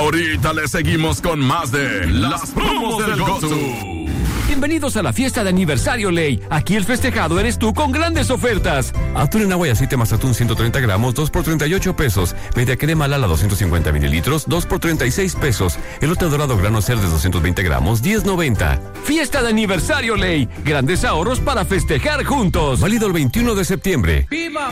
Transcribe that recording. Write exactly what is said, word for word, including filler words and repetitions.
ahorita le seguimos con más de las promos del Gotsu. Bienvenidos a la fiesta de aniversario Ley. Aquí el festejado eres tú con grandes ofertas. Atún en agua y aceite Mazatún ciento treinta gramos, dos por treinta y ocho pesos. Media crema Lala doscientos cincuenta mililitros, dos por treinta y seis pesos. Elote dorado grano Cerdes doscientos veinte gramos, diez noventa. Fiesta de aniversario Ley. Grandes ahorros para festejar juntos. Válido el veintiuno de septiembre. ¡Viva